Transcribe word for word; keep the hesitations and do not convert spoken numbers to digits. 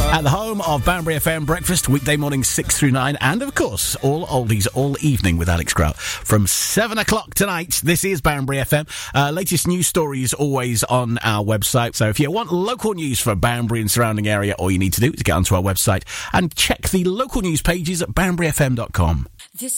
At the home of Banbury F M Breakfast, weekday mornings six through nine, and of course, all oldies all evening with Alex Grout. From seven o'clock tonight, this is Banbury F M. Uh, latest news stories always on our website. So if you want local news for Banbury and surrounding area, all you need to do is get onto our website and check the local news pages at banbury f m dot com. This